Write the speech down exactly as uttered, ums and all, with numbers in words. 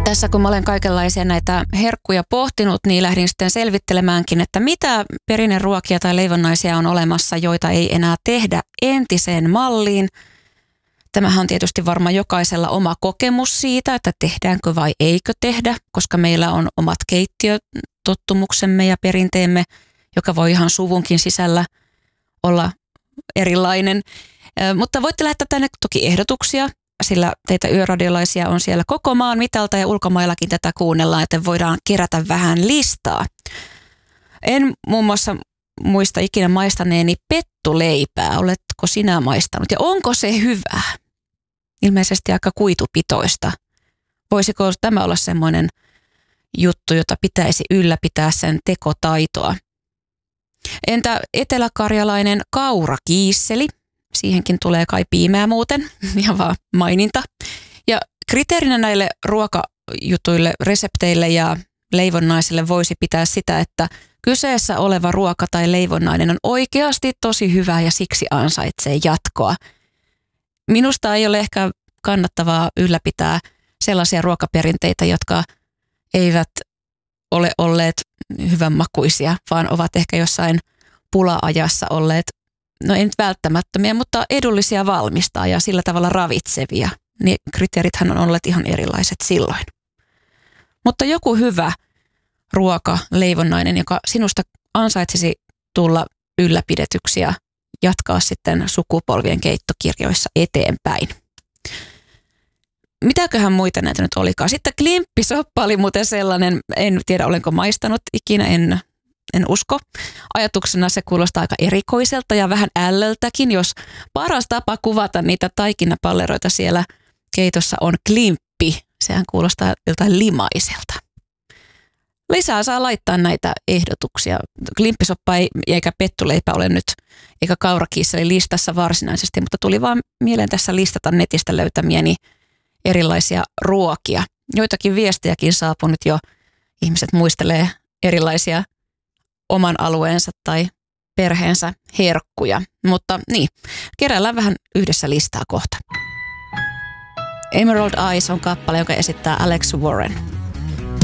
Tässä kun mä olen kaikenlaisia näitä herkkuja pohtinut, niin lähdin sitten selvittelemäänkin, että mitä perinneruokia tai leivonnaisia on olemassa, joita ei enää tehdä entiseen malliin. Tämähän on tietysti varmaan jokaisella oma kokemus siitä, että tehdäänkö vai eikö tehdä, koska meillä on omat keittiötottumuksemme ja perinteemme, joka voi ihan suvunkin sisällä olla erilainen. Mutta voitte lähettää tänne toki ehdotuksia, sillä teitä yöradiolaisia on siellä koko maan mitalta ja ulkomaillakin tätä kuunnellaan, että voidaan kerätä vähän listaa. En muun muassa muista ikinä maistaneeni pettuleipää. Oletko sinä maistanut ja onko se hyvää? Ilmeisesti aika kuitupitoista. Voisiko tämä olla semmoinen juttu, jota pitäisi ylläpitää sen tekotaitoa? Entä eteläkarjalainen kaurakiisseli? Siihenkin tulee kai piimää muuten, ihan vaan maininta. Ja kriteerinä näille ruokajutuille, resepteille ja leivonnaisille voisi pitää sitä, että kyseessä oleva ruoka tai leivonnainen on oikeasti tosi hyvä ja siksi ansaitsee jatkoa. Minusta ei ole ehkä kannattavaa ylläpitää sellaisia ruokaperinteitä, jotka eivät ole olleet hyvänmakuisia, vaan ovat ehkä jossain pula-ajassa olleet, no ei nyt välttämättömiä, mutta edullisia valmistaa ja sillä tavalla ravitsevia. Niin kriteerithän on olleet ihan erilaiset silloin. Mutta joku hyvä ruoka, leivonnainen, joka sinusta ansaitsisi tulla ylläpidetyksi ja jatkaa sitten sukupolvien keittokirjoissa eteenpäin. Mitäköhän muita näitä nyt olikaan? Sitten klimppisoppa oli muuten sellainen, en tiedä olenko maistanut ikinä, en, en usko. Ajatuksena se kuulostaa aika erikoiselta ja vähän ällöltäkin, jos paras tapa kuvata niitä taikinapalleroita siellä keitossa on klimppi. Sehän kuulostaa jotain limaiselta. Lisää saa laittaa näitä ehdotuksia. Klimppisoppa ei, eikä pettuleipä ole nyt, eikä kaurakiisseli listassa varsinaisesti, mutta tuli vaan mieleen tässä listata netistä löytämiäni erilaisia ruokia. Joitakin viestejäkin saapunut jo. Ihmiset muistelee erilaisia oman alueensa tai perheensä herkkuja. Mutta niin, keräillään vähän yhdessä listaa kohta. Emerald Eyes on kappale, joka esittää Alex Warren.